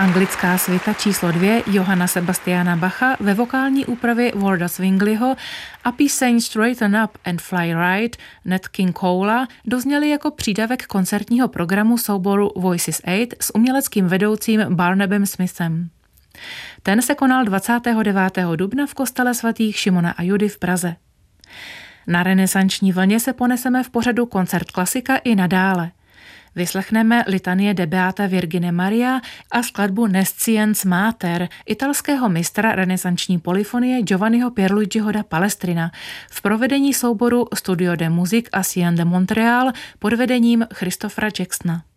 anglická svita číslo 2 Johanna Sebastiana Bacha ve vokální úpravě Warda Zwingliho a píseň Straighten Up and Fly Right Nat King Cole'a dozněly jako přídavek koncertního programu souboru Voices 8 s uměleckým vedoucím Barnabem Smithem. Ten se konal 29. dubna v kostele svatých Šimona a Judy v Praze. Na renesanční vlně se poneseme v pořadu Koncert klasika i nadále. Vyslechneme litanie de Beata Virgine Maria a skladbu Nescience Mater italského mistra renesanční polyfonie Giovanniho Pierluigiho da Palestrina v provedení souboru Studio de Musique Ancien de Montréal pod vedením Christophera Jacksona.